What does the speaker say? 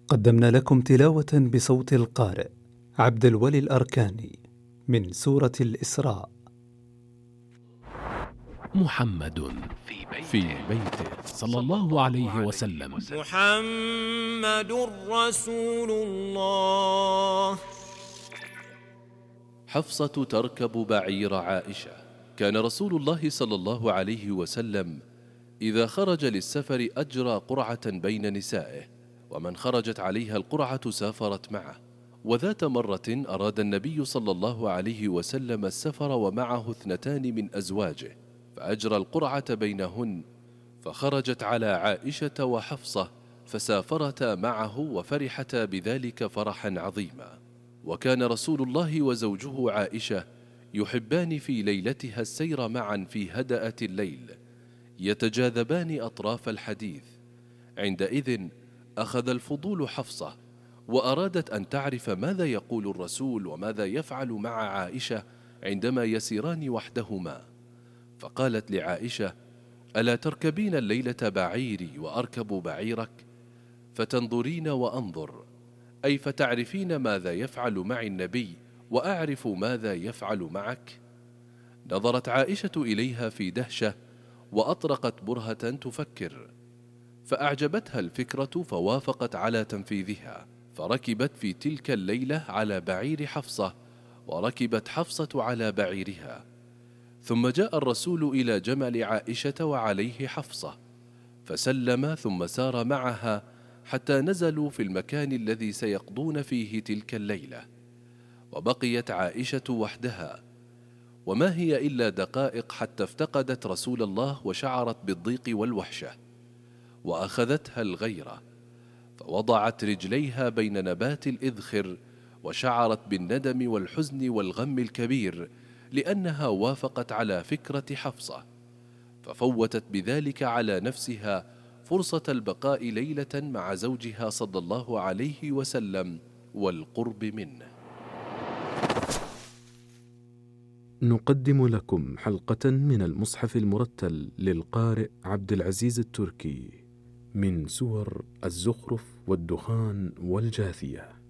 قدمنا لكم تلاوة بصوت القارئ عبد الولي الأركاني من سورة الإسراء. محمد في بيته صلى الله عليه وسلم. محمد رسول الله. حفصة تركب بعير عائشة. كان رسول الله صلى الله عليه وسلم إذا خرج للسفر أجرى قرعة بين نسائه، ومن خرجت عليها القرعة سافرت معه. وذات مرة أراد النبي صلى الله عليه وسلم السفر ومعه 2 من أزواجه، فأجرى القرعة بينهن، فخرجت على عائشة وحفصة فسافرتا معه وفرحتا بذلك فرحا عظيما. وكان رسول الله وزوجه عائشة يحبان في ليلتها السير معا في هدأة الليل، يتجاذبان أطراف الحديث. عندئذ أخذ الفضول حفصة، وأرادت أن تعرف ماذا يقول الرسول وماذا يفعل مع عائشة عندما يسيران وحدهما، فقالت لعائشة: ألا تركبين الليلة بعيري وأركب بعيرك؟ فتنظرين وأنظر، أي فتعرفين ماذا يفعل معي النبي وأعرف ماذا يفعل معك. نظرت عائشة إليها في دهشة وأطرقت برهة تفكر، فأعجبتها الفكرة فوافقت على تنفيذها، فركبت في تلك الليلة على بعير حفصة، وركبت حفصة على بعيرها. ثم جاء الرسول إلى جمل عائشة وعليه حفصة، فسلم ثم سار معها حتى نزلوا في المكان الذي سيقضون فيه تلك الليلة. وبقيت عائشة وحدها، وما هي إلا دقائق حتى افتقدت رسول الله وشعرت بالضيق والوحشة، وأخذتها الغيرة، فوضعت رجليها بين نبات الإذخر، وشعرت بالندم والحزن والغم الكبير لأنها وافقت على فكرة حفصة، ففوتت بذلك على نفسها فرصة البقاء ليلة مع زوجها صلى الله عليه وسلم والقرب منه. نقدم لكم حلقة من المصحف المرتل للقارئ عبد العزيز التركي من سور الزخرف والدخان والجاثية.